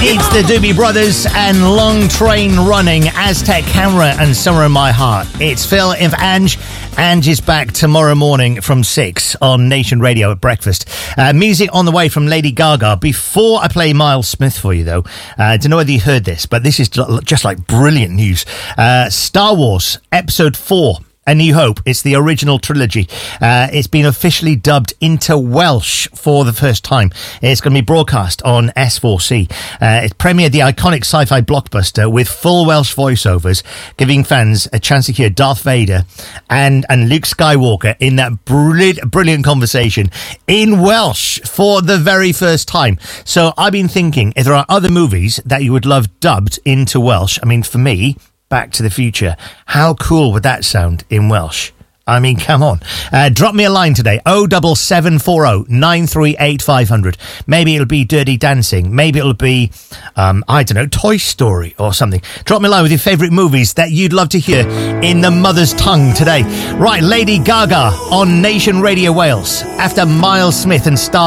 It's the Doobie Brothers and Long Train Running, Aztec Camera and Summer in My Heart. It's Phil of Ange. Ange is back tomorrow morning from 6 on Nation Radio at breakfast. Music on the way from Lady Gaga. Before I play Miles Smith for you, though, I don't know whether you heard this, but this is just like brilliant news. Star Wars Episode 4. A New Hope. It's the original trilogy. It's been officially dubbed into Welsh for the first time. It's going to be broadcast on S4C. It premiered the iconic sci-fi blockbuster with full Welsh voiceovers, giving fans a chance to hear Darth Vader and Luke Skywalker in that brilliant conversation in Welsh for the very first time. So I've been thinking, if there are other movies that you would love dubbed into Welsh, I mean, for me, Back to the Future. How cool would that sound in Welsh? I mean, come on. Drop me a line today, 07740 938 500. Maybe it'll be Dirty Dancing. Maybe it'll be, I don't know, Toy Story or something. Drop me a line with your favourite movies that you'd love to hear in the mother's tongue today. Right, Lady Gaga on Nation Radio Wales after Miles Smith and Star